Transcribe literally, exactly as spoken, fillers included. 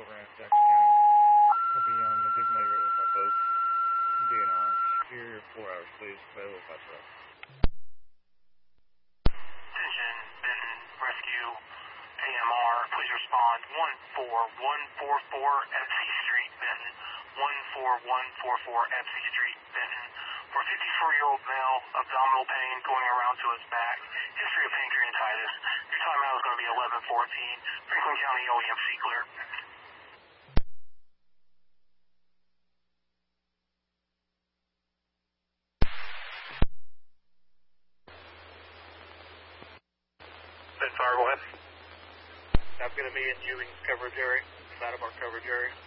over in Jackson County. I'll be on the Big Muddy River with my boat. D N R. Here, four hours, please. Available by truck. Attention, Benton Rescue, A M R. Please respond. one four one four four F C Street, Benton. one four one four four F C Street, Benton. For a fifty-four-year-old male, abdominal pain going around to his back, history of pancreatitis. Your timeout is going to be eleven fourteen. Franklin County O E M C clear. Fire, go ahead. I'm going to be in Ewing's coverage area, out of our coverage area.